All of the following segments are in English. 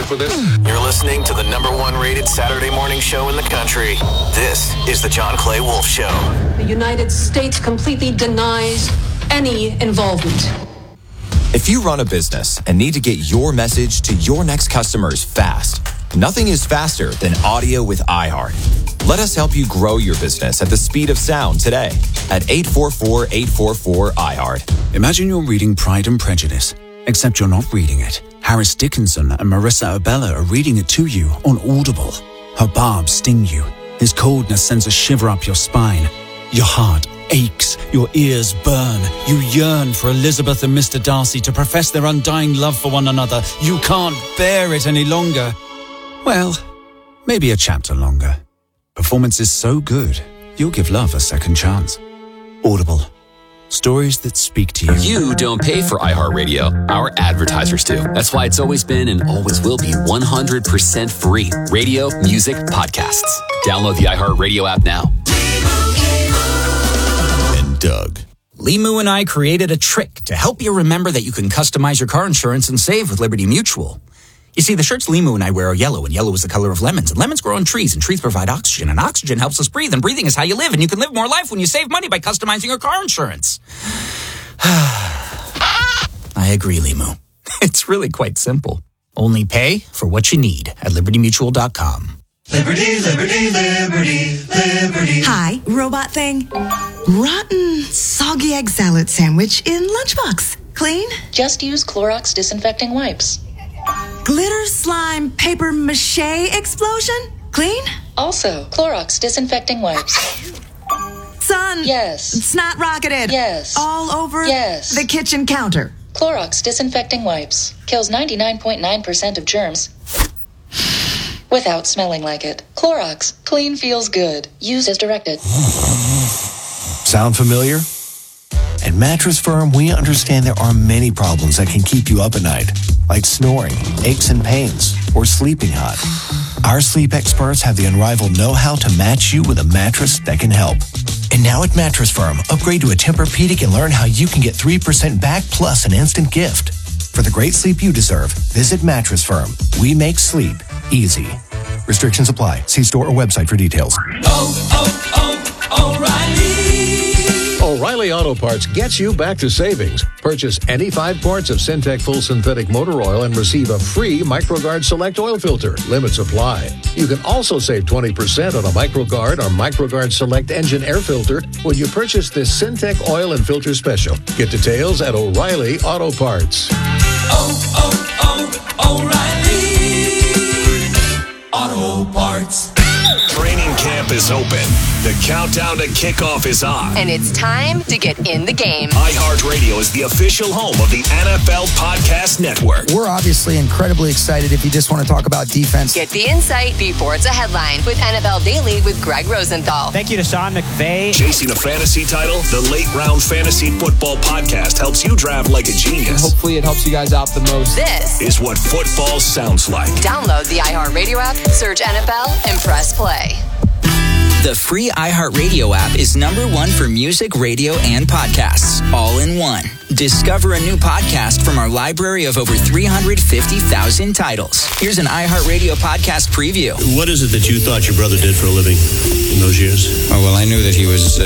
for this? You're listening to the #1 rated Saturday morning show in the country. This is the John Clay Wolf Show. The United States completely denies any involvement. If you run a business and need to get your message to your next customers fast, nothing is faster than audio with iHeart. Let us help you grow your business at the speed of sound today at 844-844-iHeart. Imagine you're reading Pride and Prejudice, except you're not reading it. Harris Dickinson and Marissa Abella are reading it to you on Audible. Her barbs sting you. His coldness sends a shiver up your spine. Your heart aches, your ears burn. You yearn for Elizabeth and Mr. Darcy to profess their undying love for one another. You can't bear it any longer. Well, maybe a chapter longer. Performance is so good, you'll give love a second chance. Audible. Stories that speak to you. You don't pay for iHeartRadio. Our advertisers do. That's why it's always been and always will be 100% free. Radio, music, podcasts. Download the iHeartRadio app now. And Doug. Limu and I created a trick to help you remember that you can customize your car insurance and save with Liberty Mutual. You see, the shirts Limu and I wear are yellow, and yellow is the color of lemons. And lemons grow on trees, and trees provide oxygen. And oxygen helps us breathe, and breathing is how you live. And you can live more life when you save money by customizing your car insurance. I agree, Limu. It's really quite simple. Only pay for what you need at LibertyMutual.com. Liberty, liberty, liberty, liberty. Hi, robot thing. Rotten, soggy egg salad sandwich in lunchbox. Clean? Just use Clorox disinfecting wipes. Glitter slime paper mache explosion? Clean? Also, Clorox disinfecting wipes. Son. Yes. Snot rocketed. Yes. All over yes. the kitchen counter. Clorox disinfecting wipes. Kills 99.9% of germs without smelling like it. Clorox. Clean feels good. Use as directed. Sound familiar? At Mattress Firm, we understand there are many problems that can keep you up at night, like snoring, aches and pains, or sleeping hot. Our sleep experts have the unrivaled know-how to match you with a mattress that can help. And now at Mattress Firm, upgrade to a Tempur-Pedic and learn how you can get 3% back plus an instant gift. For the great sleep you deserve, visit Mattress Firm. We make sleep easy. Restrictions apply. See store or website for details. O'Reilly Auto Parts gets you back to savings. Purchase any 5 quarts of Syntec Full Synthetic Motor Oil and receive a free MicroGuard Select Oil Filter. Limits apply. You can also save 20% on a MicroGuard or MicroGuard Select Engine Air Filter when you purchase this Syntec Oil and Filter Special. Get details at O'Reilly Auto Parts. O'Reilly Auto Parts. Training camp is open. The countdown to kickoff is on. And it's time to get in the game. iHeartRadio is the official home of the NFL Podcast Network. We're obviously incredibly excited if you just want to talk about defense. Get the insight before it's a headline with NFL Daily with Greg Rosenthal. Thank you to Sean McVay. Chasing a fantasy title, the Late Round Fantasy Football Podcast helps you draft like a genius. Hopefully it helps you guys out the most. This is what football sounds like. Download the iHeartRadio app, search NFL, and press play. The free iHeartRadio app is #1 for music, radio, and podcasts, all in one. Discover a new podcast from our library of over 350,000 titles. Here's an iHeartRadio podcast preview. What is it that you thought your brother did for a living in those years? Oh, well, I knew that he was,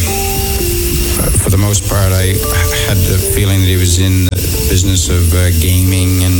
for the most part, I had the feeling that he was in the business of gaming and...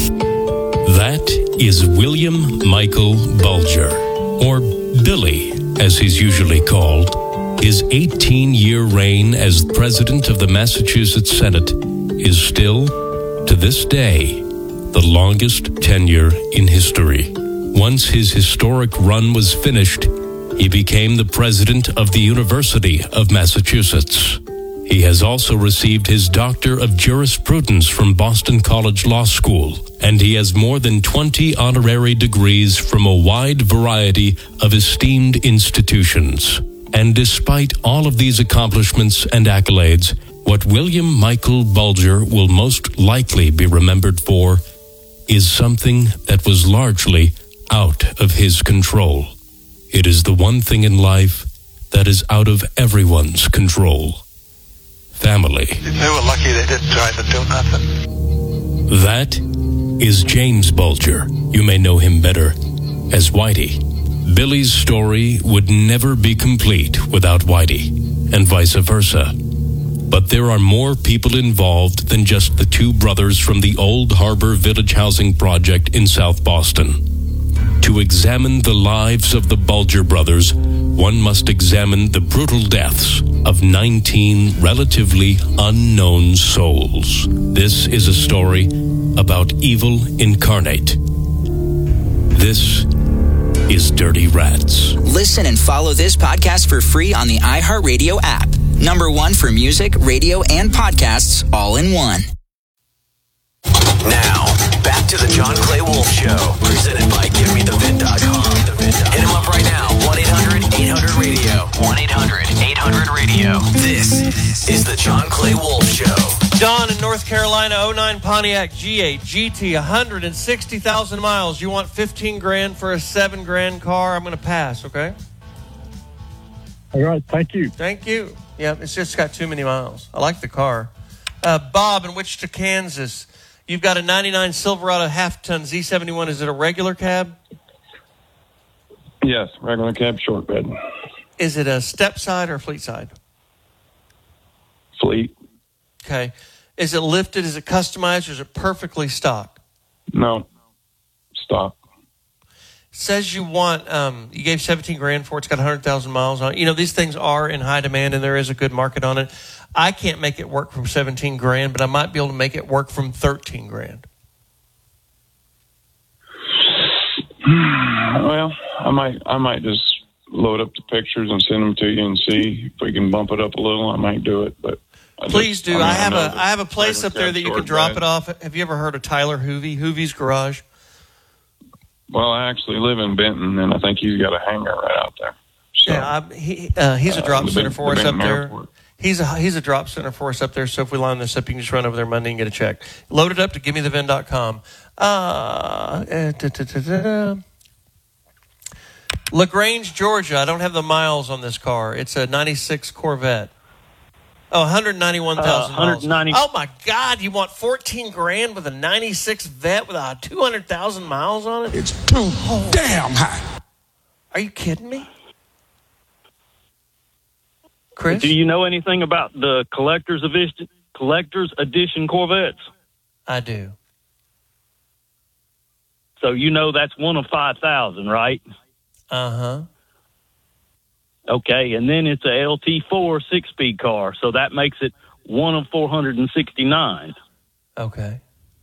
That is William Michael Bulger, or Billy, as he's usually called. His 18-year reign as president of the Massachusetts Senate is still, to this day, the longest tenure in history. Once his historic run was finished, he became the president of the University of Massachusetts. He has also received his Doctor of Jurisprudence from Boston College Law School, and he has more than 20 honorary degrees from a wide variety of esteemed institutions. And despite all of these accomplishments and accolades, what William Michael Bulger will most likely be remembered for is something that was largely out of his control. It is the one thing in life that is out of everyone's control. Family. They were lucky they didn't try to do nothing. That is James Bulger. You may know him better as Whitey. Billy's story would never be complete without Whitey, and vice versa. But there are more people involved than just the two brothers from the Old Harbor Village Housing Project in South Boston. To examine the lives of the Bulger brothers, one must examine the brutal deaths of 19 relatively unknown souls. This is a story about evil incarnate. This is Dirty Rats. Listen and follow this podcast for free on the iHeartRadio app. Number one for music, radio, and podcasts all in one. Now, back to the John Clay Wolf Show, presented by GiveMeTheVin.com. Hit him up right now, 1-800-800-RADIO. 1-800-800-RADIO. This is the John Clay Wolf Show. John in North Carolina, 09 Pontiac G8 GT, 160,000 miles. You want $15,000 for a $7,000 car? I'm going to pass, okay? All right, thank you. Thank you. Yeah, it's just got too many miles. I like the car. Bob in Wichita, Kansas. You've got a 99 Silverado half-ton Z71. Is it a regular cab? Yes, regular cab, short bed. Is it a step side or fleet side? Fleet. Okay. Is it lifted? Is it customized? Or is it perfectly stock? No. Stock. Says you want, you gave $17,000 for it. It's got 100,000 miles on it. You know, these things are in high demand and there is a good market on it. I can't make it work from $17,000, but I might be able to make it work from $13,000. Well, I might just load up the pictures and send them to you and see if we can bump it up a little. I might do it, but please do. I have a place up there that you can drop it off. Have you ever heard of Tyler Hoovey? Hoovey's Garage. Well, I actually live in Benton, and I think he's got a hangar right out there. So, yeah, he's a drop center for us up there. He's a drop center for us up there. So if we line this up, you can just run over there Monday and get a check. Load it up to GiveMeTheVin.com. LaGrange, Georgia. I don't have the miles on this car. It's a 96 Corvette. Oh, 191,000 miles. Oh, my God. You want $14,000 with a 96 Vet with 200,000 miles on it? It's too damn high. Are you kidding me? Chris? Do you know anything about the collector's edition Corvettes? I do. So you know that's one of 5,000, right? Uh-huh. Okay, and then it's a LT4 six-speed car, so that makes it one of 469. Okay.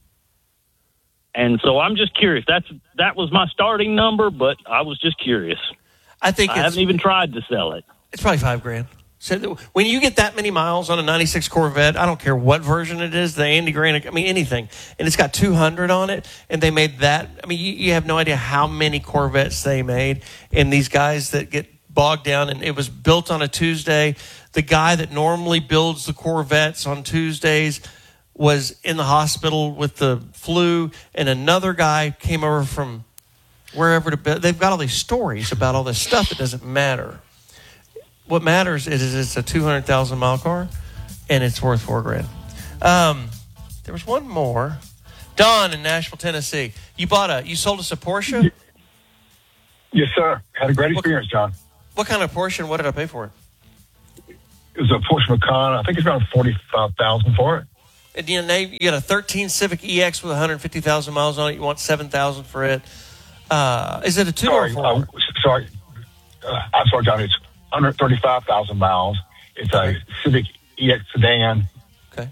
And so I'm just curious. That was my starting number, but I was just curious. I haven't even tried to sell it. It's probably $5,000. So when you get that many miles on a 96 Corvette, I don't care what version it is, the Andy Grant, I mean, anything, and it's got 200 on it, and they made that. I mean, you have no idea how many Corvettes they made, and these guys that get bogged down, and it was built on a Tuesday. The guy that normally builds the Corvettes on Tuesdays was in the hospital with the flu, and another guy came over from wherever to build. They've got all these stories about all this stuff that doesn't matter. What matters is it's a 200,000 mile car, and it's worth $4,000. There was one more. Don in Nashville, Tennessee. You sold us a Porsche? Yes, sir. Had a great experience, John. What kind of Porsche, and what did I pay for it? It was a Porsche Macan. I think it's around $45,000 for it. And you got a 13 Civic EX with 150,000 miles on it. You want $7,000 for it. Is it a 2 or 4? I'm sorry, John. It's 135,000 miles. It's a Civic EX sedan. Okay.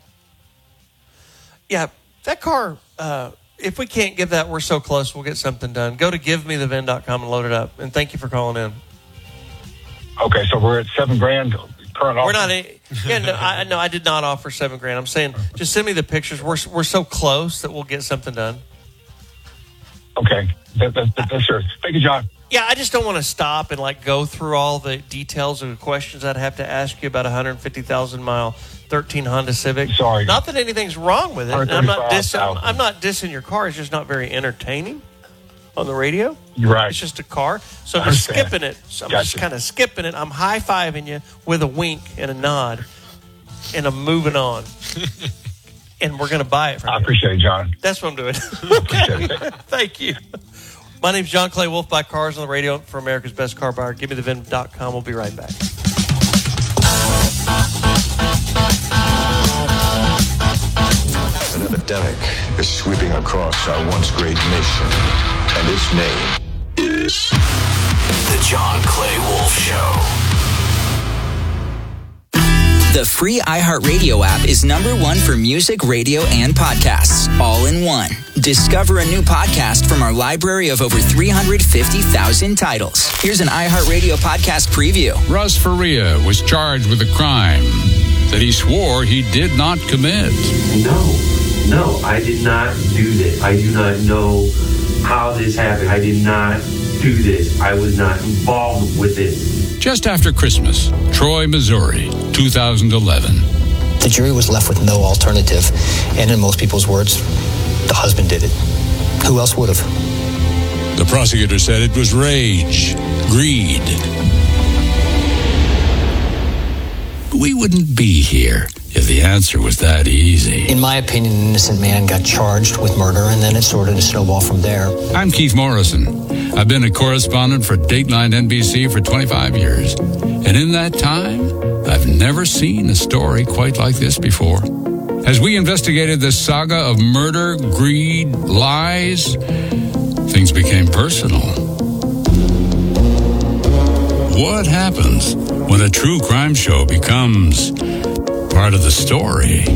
Yeah, that car, if we can't give that, we're so close, we'll get something done. Go to GiveMeTheVin.com and load it up. And thank you for calling in. Okay, so we're at $7,000 current offer. We're not. I did not offer $7,000. I'm saying just send me the pictures. We're so close that we'll get something done. Okay, that's sure. Thank you, John. Yeah, I just don't want to stop and go through all the details of the questions I'd have to ask you about a 150,000 mile 13 Honda Civic. Sorry. Not that anything's wrong with it. I'm not dissing your car. It's just not very entertaining on the radio. You're right. It's just a car. So I'm just skipping it. So I'm just kind of skipping it. I'm high-fiving you with a wink and a nod, and I'm moving on. and we're going to buy it from you. I appreciate it, John. That's what I'm doing. Appreciate it. Thank you. My name's John Clay Wolf, Buy Cars on the Radio for America's Best Car Buyer. GiveMeTheVIN.com. We'll be right back. An epidemic is sweeping across our once great nation, and its name is The John Clay Wolf Show. The free iHeartRadio app is #1 for music, radio, and podcasts, all in one. Discover a new podcast from our library of over 350,000 titles. Here's an iHeartRadio podcast preview. Russ Faria was charged with a crime that he swore he did not commit. No, I did not do this. I do not know how this happened. I did not do this. I was not involved with it. Just after Christmas, Troy, Missouri, 2011. The jury was left with no alternative, and in most people's words, the husband did it. Who else would have? The prosecutor said it was rage, greed. We wouldn't be here if the answer was that easy. In my opinion, an innocent man got charged with murder, and then it started to snowball from there. I'm Keith Morrison. I've been a correspondent for Dateline NBC for 25 years. And in that time, I've never seen a story quite like this before. As we investigated this saga of murder, greed, lies, things became personal. What happens when a true crime show becomes part of the story?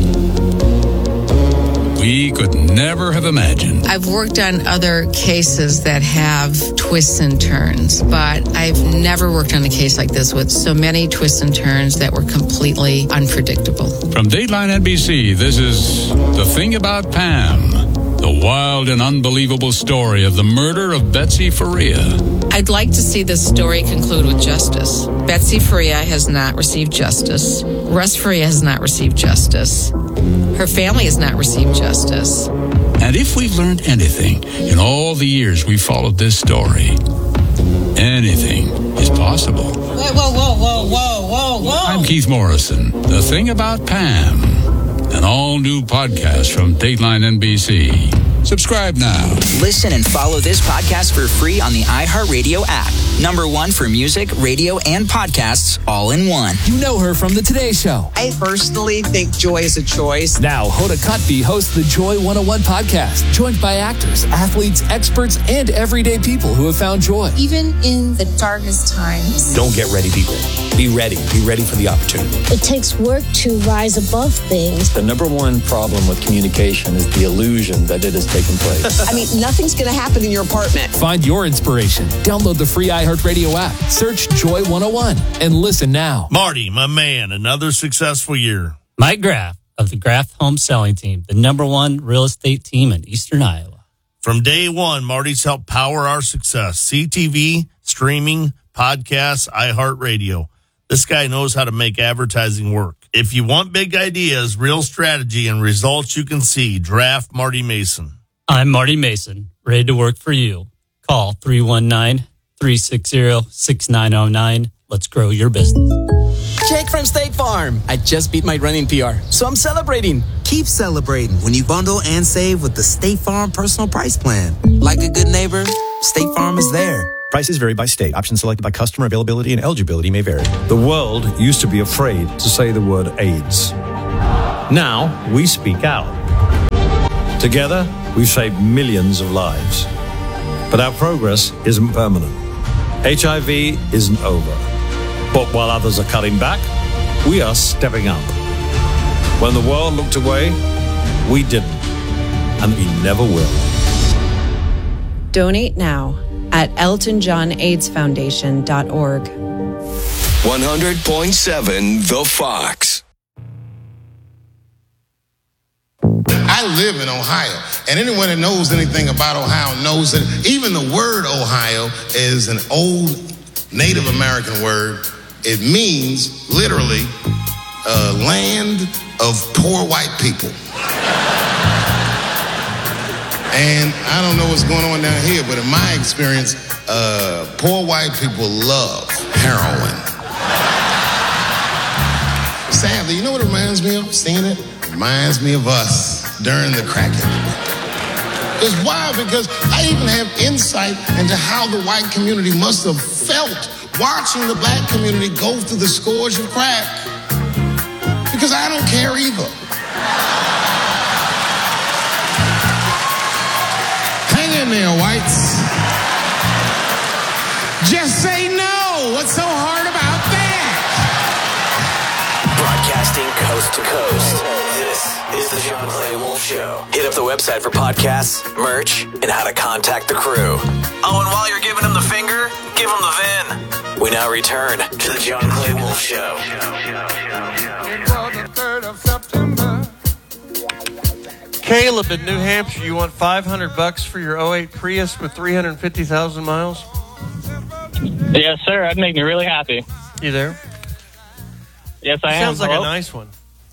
We could never have imagined. I've worked on other cases that have twists and turns, but I've never worked on a case like this with so many twists and turns that were completely unpredictable. From Dateline NBC, this is The Thing About Pam, the wild and unbelievable story of the murder of Betsy Faria. I'd like to see this story conclude with justice. Betsy Faria has not received justice. Russ Faria has not received justice. Her family has not received justice. And if we've learned anything in all the years we followed this story, anything is possible. Whoa. I'm Keith Morrison. The Thing About Pam, an all-new podcast from Dateline NBC. Subscribe now. Listen and follow this podcast for free on the iHeartRadio app. #1 for music, radio, and podcasts, all in one. You know her from The Today Show. I personally think joy is a choice. Now, Hoda Kotb hosts the Joy 101 podcast, joined by actors, athletes, experts, and everyday people who have found joy. Even in the darkest times. Don't get ready, be ready. Be ready. Be ready for the opportunity. It takes work to rise above things. The #1 problem with communication is the illusion that it has taken place. I mean, nothing's going to happen in your apartment. Find your inspiration. Download the free iHeartRadio app. Search Joy 101 and listen now. Marty, my man, another successful year. Mike Graff of the Graff Home Selling Team, the #1 real estate team in Eastern Iowa. From day one, Marty's helped power our success. CTV, streaming, podcasts, iHeartRadio. This guy knows how to make advertising work. If you want big ideas, real strategy, and results you can see, draft Marty Mason. I'm Marty Mason, ready to work for you. Call 319-360-6909. Let's grow your business. Jake from State Farm. I just beat my running PR, so I'm celebrating. Keep celebrating when you bundle and save with the State Farm Personal Price Plan. Like a good neighbor, State Farm is there. Prices vary by state. Options selected by customer. Availability and eligibility may vary. The world used to be afraid to say the word AIDS. Now we speak out. Together, we've saved millions of lives. But our progress isn't permanent. HIV isn't over. But while others are cutting back, we are stepping up. When the world looked away, we didn't. And we never will. Donate now at EltonJohnAIDSFoundation.org. 100.7 The Fox. I live in Ohio, and anyone that knows anything about Ohio knows that even the word Ohio is an old Native American word. It means literally a land of poor white people. And I don't know what's going on down here, but in my experience, poor white people love heroin. sadly, you know what it reminds me of? Seeing it? Reminds me of us during the crack epidemic. It's wild because I even have insight into how the white community must have felt watching the black community go through the scourge of crack. Because I don't care either. Hang in there, whites. Just say no. What's so hard about that? Broadcasting coast to coast. This is the John Clay Wolf Show. Hit up the website for podcasts, merch, and how to contact the crew. Oh, and while you're giving them the finger, give them the VIN. We now return to the John Clay Wolf Show. It was the 3rd of September. Caleb in New Hampshire, you want $500 for your 08 Prius with 350,000 miles? Yes, sir. That'd make me really happy. You there? Yes, I am. Sounds like Hello? a nice one.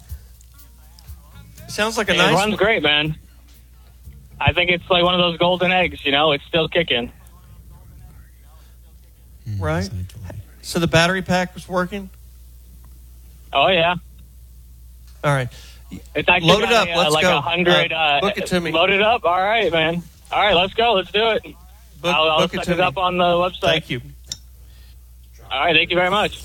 Sounds like a It nice runs one. great, man. I think it's like one of those golden eggs, you know? It's still kicking. Right? So the battery pack was working? Oh, yeah. All right. It's actually Load it up. Let's like go. 100. Book it to me. Load it up. All right, man. All right, let's go. Let's do it. I'll book it set to it me. up on the website. Thank you. All right, thank you very much.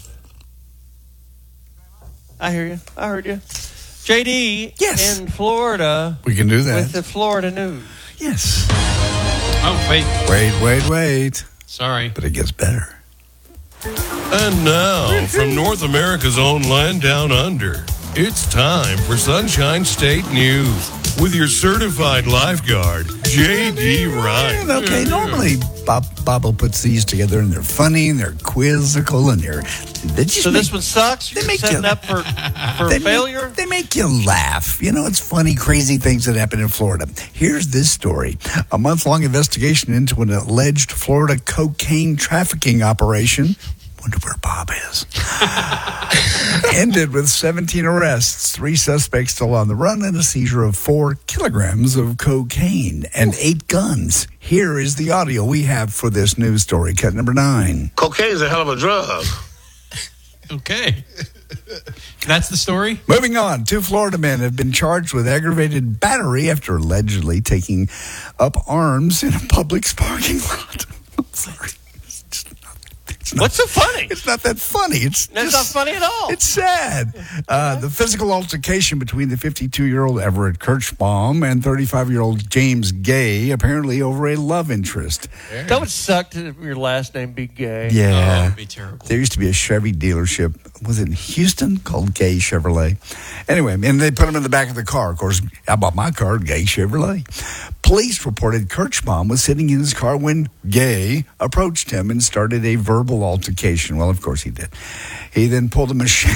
I hear you. I heard you. JD in Florida. We can do that. With the Florida news. Yes. Oh, wait. Wait. Sorry. But it gets better. And now, from North America's own land down under, it's time for Sunshine State News with your certified lifeguard, J.D. Ryan. Okay, normally Bob puts these together and they're funny and they're quizzical and this one sucks? You're setting up for failure? They make you laugh. You know, it's funny, crazy things that happen in Florida. Here's this story. A month-long investigation into an alleged Florida cocaine trafficking operation. Wonder where Bob is. Ended with 17 arrests, 3 suspects still on the run, and a seizure of 4 kilograms of cocaine and 8 guns. Here is the audio we have for this news story. Cut number 9. Cocaine is a hell of a drug. Okay. That's the story? Moving on. 2 Florida men have been charged with aggravated battery after allegedly taking up arms in a Publix parking lot. I'm sorry. What's so funny? It's not that funny. It's not funny at all. It's sad. The physical altercation between the 52-year-old Everett Kirschbaum and 35-year-old James Gay, apparently over a love interest. That would suck to your last name be Gay. Yeah. That'd be terrible. There used to be a Chevy dealership. Was it in Houston? Called Gay Chevrolet. Anyway, and they put him in the back of the car. Of course, I bought my car, Gay Chevrolet. Police reported Kirschbaum was sitting in his car when Gay approached him and started a verbal altercation. Well, of course he did. He then pulled a machete,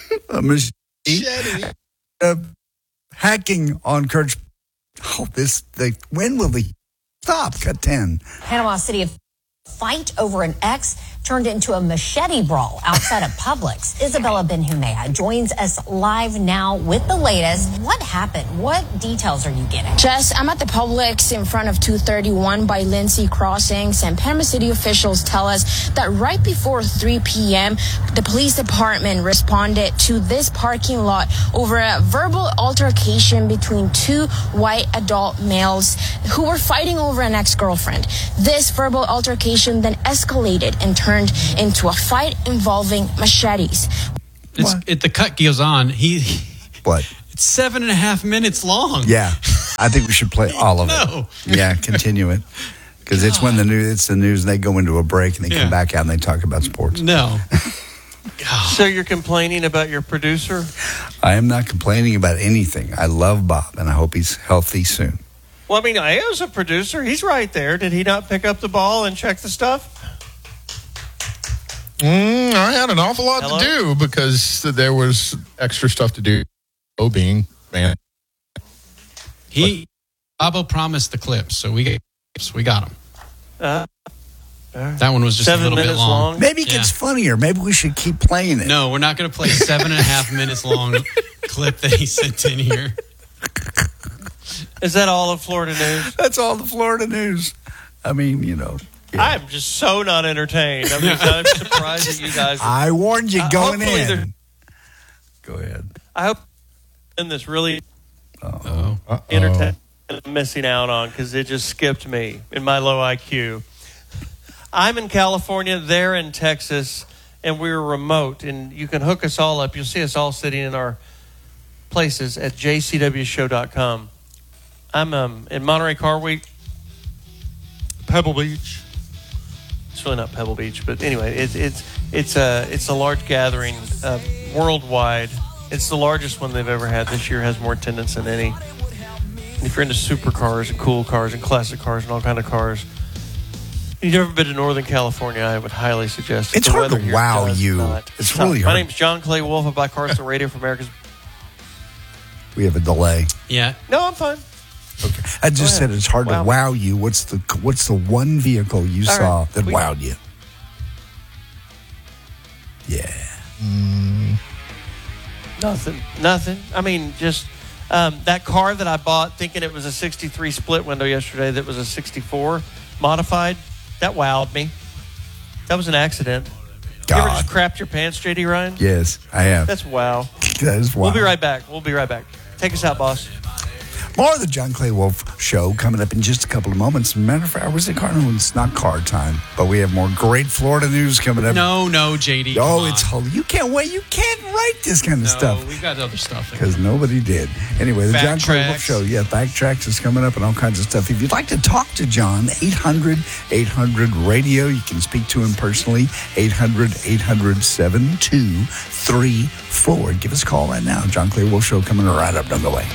hacking on Kirsch. Oh, when will he stop? Cut 10. Panama City fight over an ex turned into a machete brawl outside of Publix. Isabella Benhumea joins us live now with the latest. What happened? What details are you getting? Jess, I'm at the Publix in front of 231 by Lindsay Crossings, and Panama City officials tell us that right before 3 p.m., the police department responded to this parking lot over a verbal altercation between 2 white adult males who were fighting over an ex-girlfriend. This verbal altercation then escalated and turned into a fight involving machetes. The cut goes on. What? It's 7.5 minutes long. Yeah, I think we should play all of No. it. Yeah, continue it. Because it's when the news, and they go into a break and they come back out and they talk about sports. No. So you're complaining about your producer? I am not complaining about anything. I love Bob, and I hope he's healthy soon. Well, I mean, I was a producer. He's right there. Did he not pick up the ball and check the stuff? I had an awful lot to do because there was extra stuff to do. Man. Bobo promised the clips, so we got them. That one was just 7 a little bit minutes long. Maybe it gets funnier. Maybe we should keep playing it. No, we're not going to play 7.5 minutes long clip that he sent in here. Is that all of Florida news? That's all the Florida news. I mean, you know. Yeah. I'm just so not entertained. I'm surprised that you guys. I warned you going in. Go ahead. I hope in this really entertaining I'm missing out on because it just skipped me in my low IQ. I'm in California, they're in Texas, and we're remote. And you can hook us all up. You'll see us all sitting in our places at jcwshow.com. I'm in Monterey Car Week, Pebble Beach. It's really not Pebble Beach, but anyway, it's a large gathering worldwide. It's the largest one they've ever had. This year has more attendance than any. And if you're into supercars and cool cars and classic cars and all kind of cars, you've never been to Northern California, I would highly suggest. It's hard to wow you. It's really hard. My name's John Clay Wolf. I buy cars on radio for America's. We have a delay. Yeah. No, I'm fine. Okay. I just said it's hard to wow you. What's the one vehicle you saw that wowed you? Yeah. Nothing. I mean, just that car that I bought thinking it was a 63 split window yesterday that was a 64 modified, that wowed me. That was an accident. You ever just crapped your pants, JD Ryan? Yes, I have. That's wow. That is wow. We'll be right back. Take us out, boss. More of the John Clay Wolf Show coming up in just a couple of moments. Matter of fact, I was at Cardinal. It's not car time, but we have more great Florida news coming up. No, JD. Oh, it's you can't wait. You can't write this kind of stuff. We got other stuff. Because nobody did. Anyway, the John Clay Wolf Show. Yeah, Backtracks is coming up and all kinds of stuff. If you'd like to talk to John, 800-800-RADIO. You can speak to him personally. 800-800-7234. Give us a call right now. John Clay Wolf Show coming right up. Don't go away.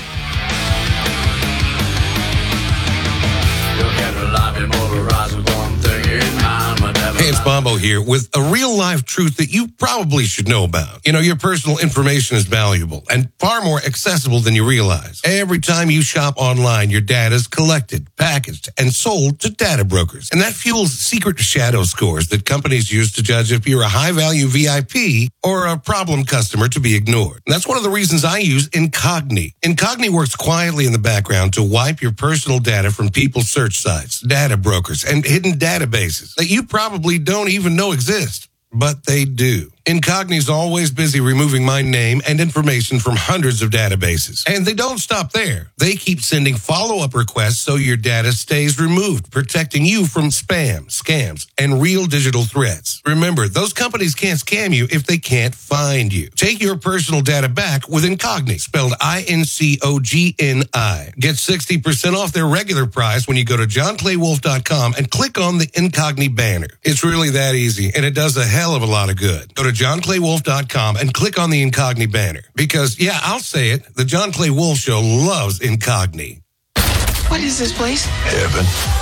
Hey, it's Bombo here with a real-life truth that you probably should know about. You know, your personal information is valuable and far more accessible than you realize. Every time you shop online, your data is collected, packaged, and sold to data brokers. And that fuels secret shadow scores that companies use to judge if you're a high-value VIP or a problem customer to be ignored. And that's one of the reasons I use Incogni. Incogni works quietly in the background to wipe your personal data from people's search sites, data brokers, and hidden databases that you probably don't even know exist, but they do. Incogni's always busy removing my name and information from hundreds of databases. And they don't stop there. They keep sending follow-up requests so your data stays removed, protecting you from spam, scams, and real digital threats. Remember, those companies can't scam you if they can't find you. Take your personal data back with Incogni, spelled INCOGNI. Get 60% off their regular price when you go to johnclaywolf.com and click on the Incogni banner. It's really that easy, and it does a hell of a lot of good. Go to johnclaywolf.com and click on the Incogni banner. Because, yeah, I'll say it, the John Clay Wolf Show loves Incogni. What is this place? Heaven.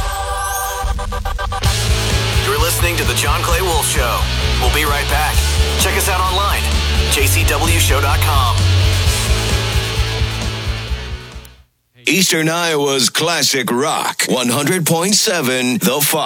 You're listening to the John Clay Wolf Show. We'll be right back. Check us out online, jcwshow.com. Eastern Iowa's classic rock, 100.7 The Fox.